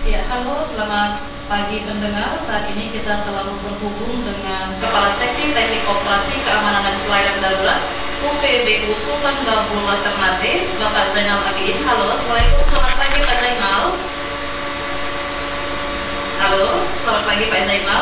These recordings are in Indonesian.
Ya, halo, selamat pagi pendengar. Saat ini kita telah terhubung dengan Kepala Seksi Teknik Operasi Keamanan dan Pelayanan Darurat UPBU Sultan Babullah Ternate, Bapak Zainal Abidin. Halo, assalamualaikum, selamat pagi Pak Zainal. Halo, selamat pagi Pak Zainal.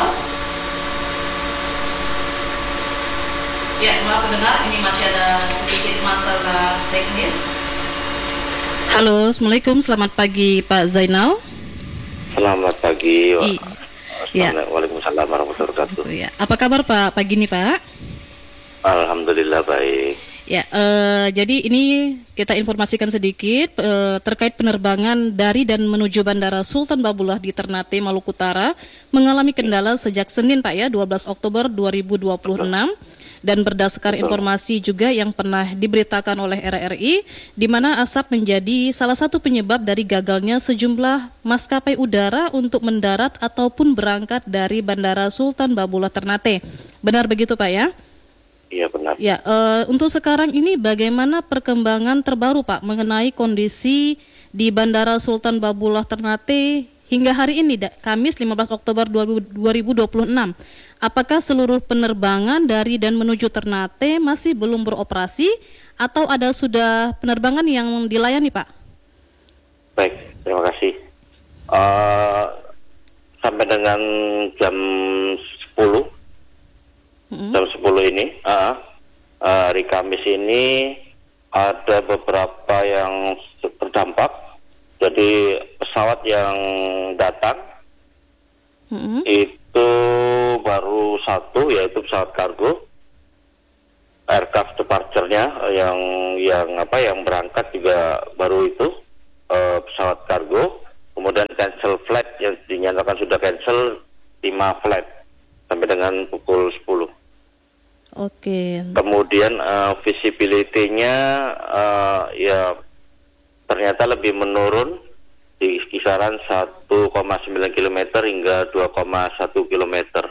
Ya, maaf pendengar, ini masih ada sedikit masalah teknis. Halo, assalamualaikum, selamat pagi Pak Zainal. Selamat pagi. Ya. Waalaikumsalam warahmatullahi wabarakatuh. Ya. Apa kabar Pak pagi ini Pak? Alhamdulillah baik. Ya, jadi ini kita informasikan sedikit terkait penerbangan dari dan menuju Bandara Sultan Babullah di Ternate, Maluku Utara mengalami kendala sejak Senin Pak ya, 12 Oktober 2026. Dan berdasarkan informasi juga yang pernah diberitakan oleh RRI, di mana asap menjadi salah satu penyebab dari gagalnya sejumlah maskapai udara untuk mendarat ataupun berangkat dari Bandara Sultan Babullah Ternate. Benar begitu Pak ya? Iya benar. Ya, untuk sekarang ini bagaimana perkembangan terbaru Pak mengenai kondisi di Bandara Sultan Babullah Ternate hingga hari ini, Kamis 15 Oktober 2026? Apakah seluruh penerbangan dari dan menuju Ternate masih belum beroperasi atau ada sudah penerbangan yang dilayani Pak? Baik, terima kasih. Sampai dengan jam 10, jam 10 ini, hari Kamis ini ada beberapa yang terdampak. Jadi pesawat yang datang itu baru satu, yaitu pesawat kargo, aircraft departure-nya yang berangkat juga baru itu pesawat kargo. Kemudian cancel flight yang dinyatakan sudah cancel 5 flight sampai dengan pukul 10. Oke. Kemudian visibility-nya ya ternyata lebih menurun di kisaran 1,9 km hingga 2,1 km.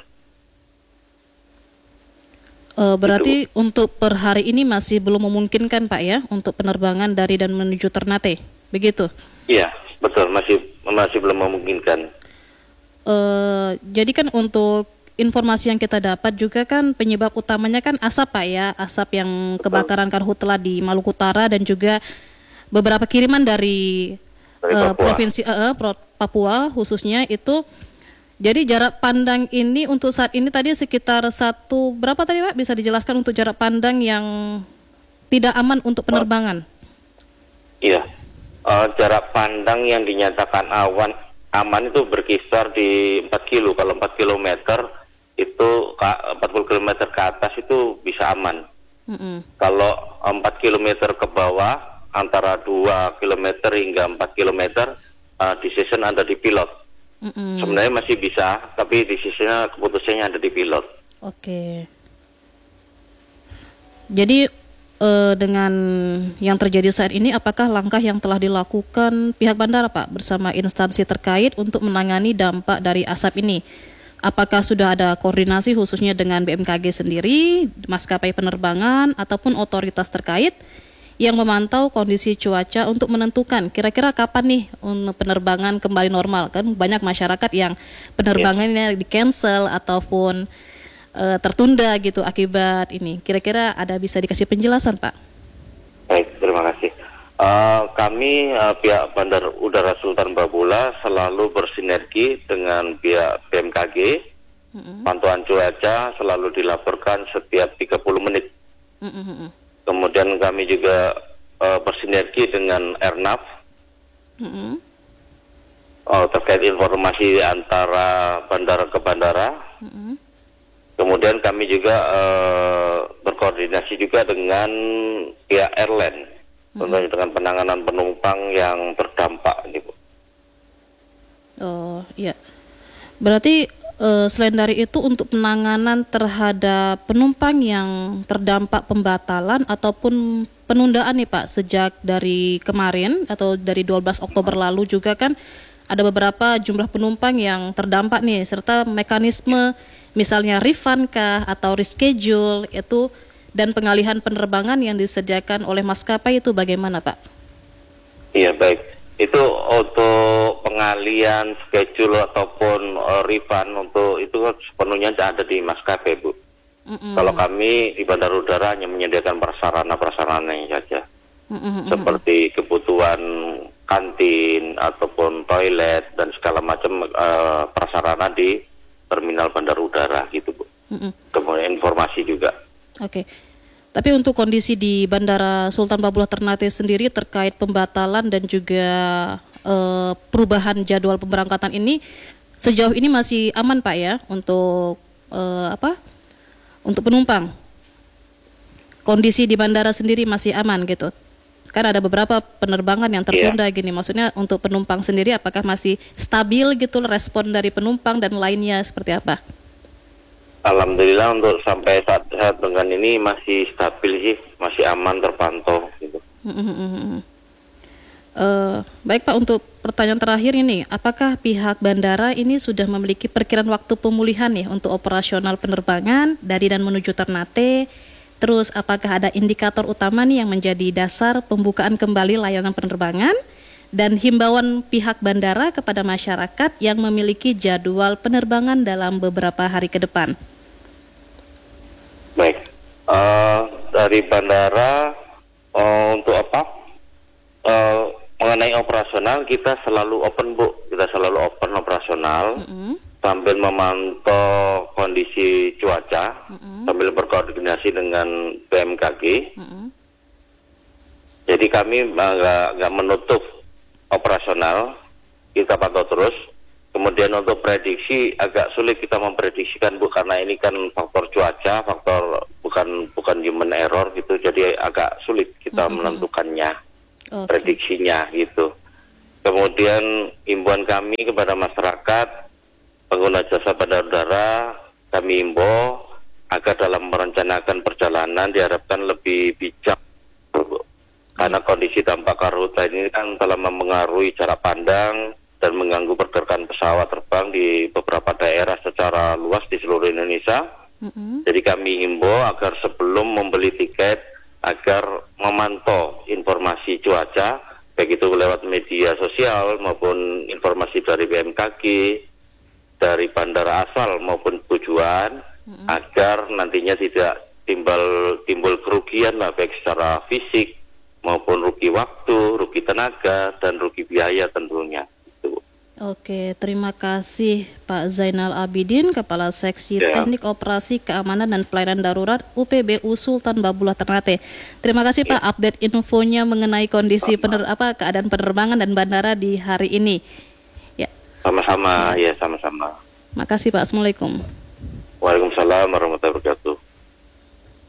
Berarti untuk per hari ini masih belum memungkinkan Pak ya untuk penerbangan dari dan menuju Ternate, begitu? Iya, betul, masih belum memungkinkan. Jadi kan untuk informasi yang kita dapat juga kan penyebab utamanya kan asap Pak ya, asap yang kebakaran karhutla di Maluku Utara dan juga beberapa kiriman dari Papua. provinsi Papua khususnya itu. Jadi jarak pandang ini untuk saat ini tadi sekitar berapa tadi Pak? Bisa dijelaskan untuk jarak pandang yang tidak aman untuk penerbangan? Iya, jarak pandang yang dinyatakan aman itu berkisar di 4 kilo. Kalau 4 kilometer itu 40 kilometer ke atas itu bisa aman. Kalau 4 kilometer ke bawah antara 2 km hingga 4 km decision ada di pilot. Sebenarnya masih bisa, tapi decisionnya keputusannya ada di pilot. Oke. Jadi dengan yang terjadi saat ini, apakah langkah yang telah dilakukan pihak bandara Pak bersama instansi terkait untuk menangani dampak dari asap ini? Apakah sudah ada koordinasi khususnya dengan BMKG sendiri, maskapai penerbangan ataupun otoritas terkait yang memantau kondisi cuaca untuk menentukan kira-kira kapan nih untuk penerbangan kembali normal? Kan banyak masyarakat yang penerbangannya di-cancel ataupun tertunda gitu akibat ini. Kira-kira ada bisa dikasih penjelasan Pak? Baik, terima kasih. Kami pihak Bandar Udara Sultan Babullah selalu bersinergi dengan pihak BMKG. Pantauan cuaca selalu dilaporkan setiap 30 menit. Kemudian kami juga bersinergi dengan Airnav terkait informasi antara bandara ke bandara. Kemudian kami juga berkoordinasi juga dengan pihak airline, tentunya dengan penanganan penumpang yang terdampak ini, Bu. Oh iya, berarti selain dari itu untuk penanganan terhadap penumpang yang terdampak pembatalan ataupun penundaan nih Pak sejak dari kemarin atau dari 12 Oktober lalu juga kan ada beberapa jumlah penumpang yang terdampak nih serta mekanisme misalnya refund kah atau reschedule itu dan pengalihan penerbangan yang disediakan oleh maskapai itu bagaimana Pak? Iya baik. Itu untuk pengalian schedule ataupun refund untuk itu sepenuhnya ada di maskapai, Bu. Kalau kami di Bandara Udara hanya menyediakan prasarana-prasarananya saja. Seperti kebutuhan kantin ataupun toilet dan segala macam prasarana di terminal Bandara Udara gitu, Bu. Kemudian informasi juga. Oke. Tapi untuk kondisi di Bandara Sultan Babulah Ternate sendiri terkait pembatalan dan juga perubahan jadwal pemberangkatan ini sejauh ini masih aman, Pak, ya, untuk untuk penumpang. Kondisi di bandara sendiri masih aman gitu. Kan ada beberapa penerbangan yang tertunda gini. Maksudnya untuk penumpang sendiri apakah masih stabil gitu respon dari penumpang dan lainnya seperti apa? Alhamdulillah untuk sampai saat dengan ini masih stabil sih, masih aman terpantau gitu. Baik Pak, untuk pertanyaan terakhir ini, apakah pihak bandara ini sudah memiliki perkiraan waktu pemulihan nih untuk operasional penerbangan dari dan menuju Ternate? Terus apakah ada indikator utama nih yang menjadi dasar pembukaan kembali layanan penerbangan? Dan himbauan pihak bandara kepada masyarakat yang memiliki jadwal penerbangan dalam beberapa hari ke depan? Baik, dari bandara untuk mengenai operasional kita selalu open, Bu. Kita selalu open operasional sambil memantau kondisi cuaca, sambil berkoordinasi dengan BMKG. Jadi kami nggak menutup operasional, kita pantau terus. Kemudian untuk prediksi agak sulit kita memprediksikan, Bu, karena ini kan faktor cuaca, faktor bukan human error gitu. Jadi agak sulit kita menentukannya, prediksinya gitu. Kemudian himbauan kami kepada masyarakat pengguna jasa bandara udara, kami himbau agar dalam merencanakan perjalanan diharapkan lebih bijak, Bu. Karena kondisi dampak karhutla ini kan telah mempengaruhi jarak pandang dan mengganggu pergerakan pesawat terbang di beberapa daerah secara luas di seluruh Indonesia. Jadi kami himbau agar sebelum membeli tiket agar memantau informasi cuaca, baik itu lewat media sosial maupun informasi dari BMKG, dari bandara asal maupun tujuan, agar nantinya tidak timbul kerugian lah, baik secara fisik maupun rugi waktu, rugi tenaga, dan rugi biaya tentunya. Oke, terima kasih Pak Zainal Abidin, Kepala Seksi Teknik Operasi Keamanan dan Pelayanan Darurat UPBU Sultan Babulah Ternate. Terima kasih Pak, update infonya mengenai kondisi keadaan penerbangan dan bandara di hari ini. Ya. Sama-sama, ya sama-sama. Makasih Pak, Assalamualaikum. Waalaikumsalam warahmatullahi wabarakatuh.